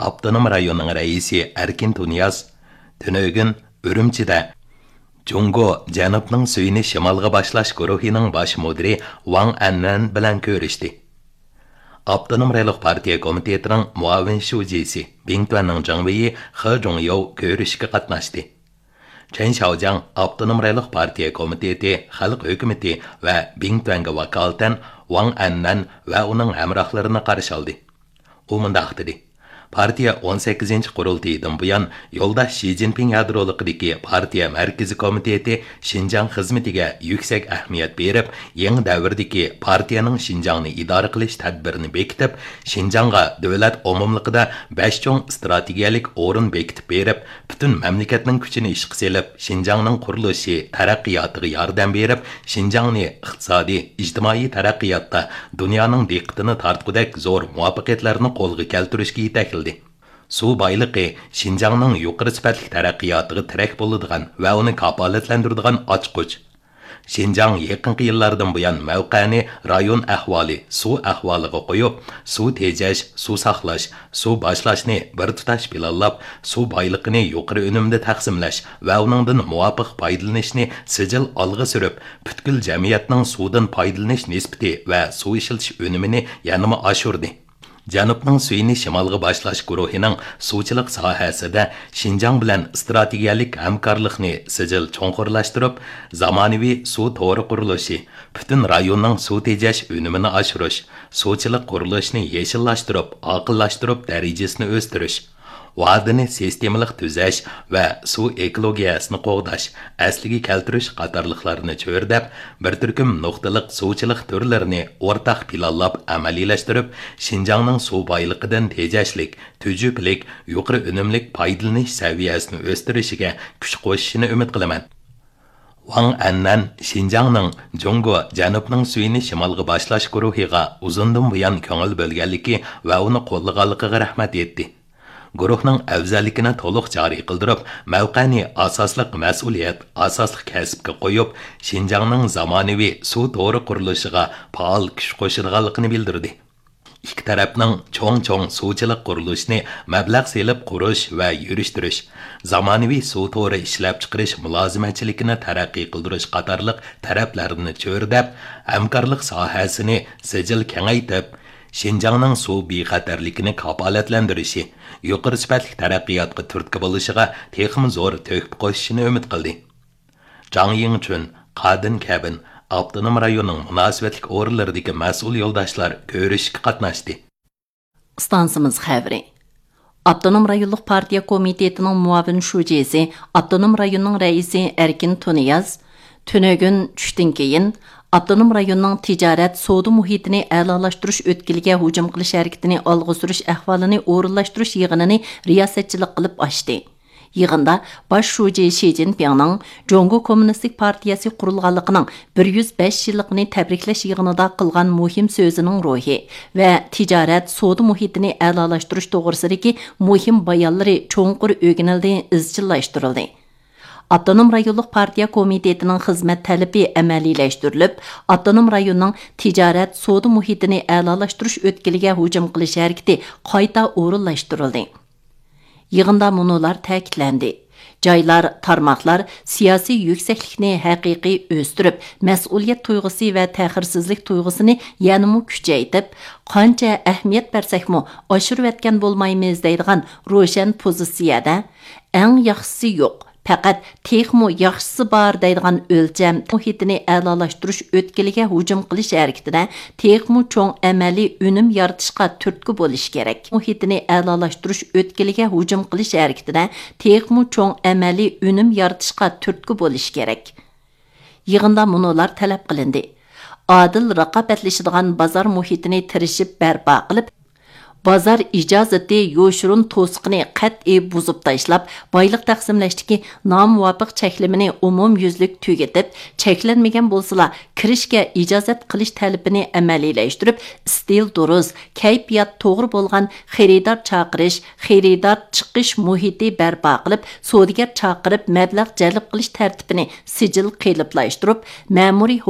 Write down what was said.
Abdunum rayonunun reisi Erkin Tuniyaz, tünögün Ürümçide Jungo Janubning suyini shimolga boshlash guruhining bosh mudiri Wang Annan bilan ko'rishdi. Abdunum rayonluq partiya komitetining muavin shujisi Bingtuanning Jingwei He Zhongyou ko'rishga qatnashdi. Chen Xiaojiang Abdunum rayonluq partiya komiteti, xalq hukumati va Bingtuanga vakolatan Wang Annan va uning hamrohlarini qarshi oldi. U mundaq dedi: Partiya 18-qurultaydan buyon yo'ldosh Xi Jinping yadroliqidagi partiya markaziy komiteti Xinjiang xizmatiga yuksak ahamiyat berib, yangi davrdagi partiyaning Xinjiangni idora qilish tadbirini bekitib, Xinjiangga davlat umumligida 5 cho'ng strategiyalik o'rin bekitib berib, butun mamlakatning kuchini ishga solib, Xinjiangning qurilishi, taraqqiyotiga yordam berib, Xinjiangni iqtisodiy, ijtimoiy taraqqiyotda dunyoning diqqatini tortgudek zo'r muvaffaqiyatlarni qo'lga keltirishga yetaklaydi. Su boyligi Xinjiangning yuqori sifatli taraqqiyotiga tirak bo'ladigan va uni kafolatlantiradigan ochqich. Xinjiang yaqinqi yillardan buyon mavqeini rayon ahvoli, suv ahvoliga qo'yib, suv tejash, suv saqlash, suv boshlashni bir tutash planlab, suv boyligini yuqori unumda taqsimlash va uningdan muvofiq foydalanishni sijil olg'a surib, butkul jamiyatning suvdan foydalanish nisbati va suv ishlatish unumini yanada oshirdi. Janubning suyini shimolga boshlash guruhining suvchilik sohasida Xinjiang bilan strategiyalik hamkorlikni sijil cho'nqurlashtirib, zamonaviy suv to'g'ri qurilishi, butun rayonning suv tejash unumini oshirish, suvchilik qurilishini yeshillashtirib, aqllashtirib darajasini o'stirish, vodini sistemalik tuzash va suv ekologiyasini qo'g'dash, asliga keltirish qatorliqlarini cho'rdab, bir turkum nuqtaliq suvchilik turlarini o'rtaq planlab amaliylashtirib, Xinjiangning suv boyligidan tejashlik, tujublik, yuqori unumlik foydalanish saviyasini o'stirishiga kuch qo'shishini umid qilaman. Wang Annan Xinjiangning Jungo Janubning suyini shimolga boshlash guruhiga uzundan buyon ko'ngil bo'lganligi va uni qo'llaganligiga rahmat etdi. Guruhning afzalligini to'liq joriy qildirib, mavqeni asosliq mas'uliyat, asosliq kasbga qo'yib, Xinjiangning zamonaviy suv to'g'ri qurilishiga faol kuch qo'shilganligini bildirdi. Ikki tarafning cho'ng suvchilik qurilishini mablag' selib qurish va yurishtirish, zamonaviy suv to'g'ri ishlab chiqarish mulozimatchiligini taraqqiy qildirish qatorliq taraflarni cho'rdab, hamkorlik sohasini sijil kengaytirib, Xinjiangning suv bexatarligini kafolatlantirishi, yuqori sifatli taraqqiyotga turtki bo'lishiga texmi zo'r to'hfa qo'shishini umid qildi. Zhang Yingchun, Qadin Kabin, Abdunum rayonining munosabatli o'rinlaridagi mas'ul yo'ldoshlar ko'rishga qatnashdi. Stansimiz xabari. Abdunum rayonluq partiya komitetining muavin shujisi, Abdunum rayonining raisi Erkin Tuniyaz, tünögün tushdan keyin Abdunum rayonning tijorat, savdo muhitini a'lolashtirish o'tkilga hujum qilish harakatini olg'a surish ahvolini o'rinlashtirish yig'inini riyosatchilik qilib ochdi. Yig'inda bosh shuji Xi Jinpingning Jongo Kommunistik partiyasi qurilganligining 105 yilligini tabriklash yig'inida qilgan muhim so'zining ruhi va tijorat, savdo muhitini a'lolashtirish to'g'risidagi muhim bayonlari cho'nqur o'rganildi, izchillashtirildi. Abdunum rayonluq partiya komitetining xizmat talabi amaliyleştirilib, Abdunum rayonning tijorat, savdo muhitini a'lolashtirish o'tkiliga hujum qilish harakati qayta o'rinlashtirildi. Yig'inda munolar ta'kidlandi. Joylar, tarmoqlar siyosiy yuksaklikni haqiqiy o'stirib, mas'uliyat tuyg'usi va ta'xirsizlik tuyg'usini yanada kuchaytirib, qancha ahamiyat bersakmi oshirib o'tgan bo'lmaymiz deydigan ro'shan pozitsiyada eng yaxshisi yo'q. Faqat texmo yaxshisi bor deydigan o'lcham muhitini a'lolashtirish o'tkiliga hujum qilish harakatida texmo cho'ng amaliy unum yaratishga turtki bo'lish kerak. Muhitini a'lolashtirish o'tkiliga hujum qilish harakatida texmo cho'ng amaliy unum yaratishga turtki bo'lish kerak. Yig'inda munolar talab qilindi. Adil raqobatlashadigan bozor muhitini tirishib barpo qilib, bozor ijozati yo'shurun to'siqini qat'iy buzib tashlab, boyliq taqsimlashdagi nomuvofiq cheklimini umumyuzlik tugatib, cheklanmagan bo'lsa, kirishga ijozat qilish talabini amaliyleştirib, stil duruz, kayfiyat to'g'ri bo'lgan xaridor chaqirish, xaridor chiqish muhiti barpo qilib, savdogar chaqirib, mablag' jalb qilish tartibini sijil qiliblaştirib, ma'muriy